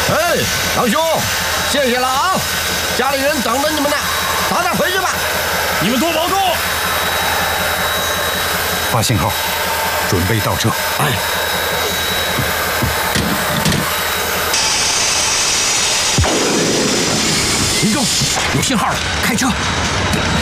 哎，堂兄，谢谢了啊！家里人等着你们呢，早点回去吧。 你们多保重。 发信号，准备倒车。 哎， 林中，有信号了，开车。